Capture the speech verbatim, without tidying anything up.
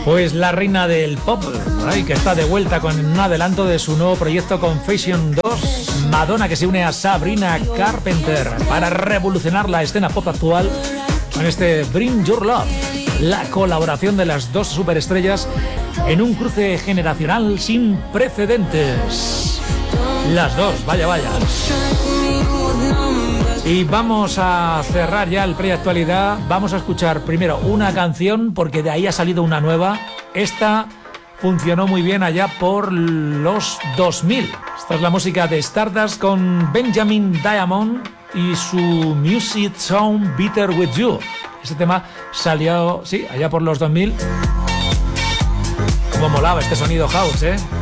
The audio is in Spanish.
Pues la reina del pop, ay, que está de vuelta con un adelanto de su nuevo proyecto Confession dos, Madonna, que se une a Sabrina Carpenter para revolucionar la escena pop actual con este Bring Your Love, la colaboración de las dos superestrellas en un cruce generacional sin precedentes. Las dos, vaya, vaya. Y vamos a cerrar ya el preactualidad. Vamos a escuchar primero una canción, porque de ahí ha salido una nueva. Esta funcionó muy bien allá por los dos mil. Esta es la música de Stardust con Benjamin Diamond y su Music Sound Better With You. Ese tema salió, sí, allá por los dos mil. Como molaba este sonido house, ¿eh?